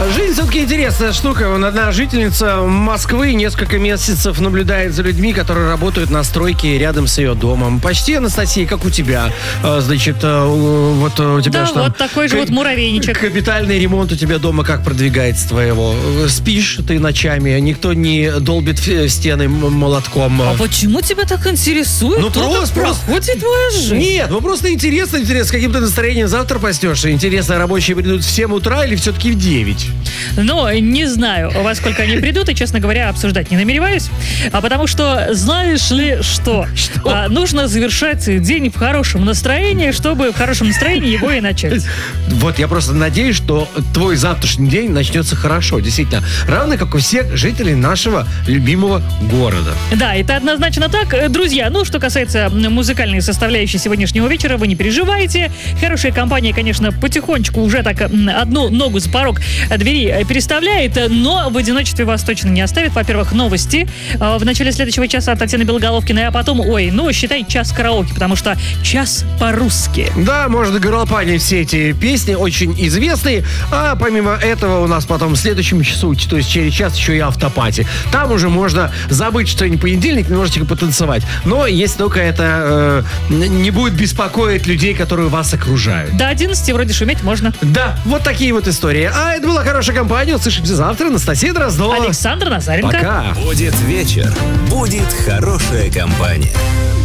Жизнь все-таки интересная штука. Одна жительница Москвы несколько месяцев наблюдает за людьми, которые работают на стройке рядом с ее домом. Почти, Анастасия, как у тебя. Значит, вот у тебя Да, что вот такой же вот муравейничек. Капитальный ремонт у тебя дома как продвигается твоего? Спишь ты ночами, никто не долбит в стены молотком. А почему тебя так интересует? Ну, просто проходит твоя жизнь. Нет, ну просто интересно, с каким ты настроением завтра проснешься. Интересно, рабочие придут в 7 утра или все-таки в 9? Ну, не знаю, во сколько они придут, и, честно говоря, обсуждать не намереваюсь. Потому что, знаешь ли, что? Нужно завершать день в хорошем настроении, чтобы в хорошем настроении его и начать. Вот, я просто надеюсь, что твой завтрашний день начнется хорошо, действительно. Равно, как у всех жителей нашего любимого города. Да, это однозначно так. Друзья, ну, что касается музыкальной составляющей сегодняшнего вечера, вы не переживайте. Хорошая компания, конечно, потихонечку уже так одну ногу за порог двери переставляет, но в одиночестве вас точно не оставит. Во-первых, новости в начале следующего часа от Татьяны Белоголовкиной, а потом, считай, час караоке, потому что час по-русски. Да, можно горлопанить все эти песни, очень известные. А помимо этого у нас потом в следующем часу, то есть через час, еще и автопати. Там уже можно забыть, что не понедельник, немножечко потанцевать. Но если только это не будет беспокоить людей, которые вас окружают. До 11 вроде шуметь можно. Да, вот такие вот истории. А это была хорошая компания. Услышимся завтра. Анастасия Дроздова. Александр Назаренко. Пока. Будет вечер. Будет хорошая компания.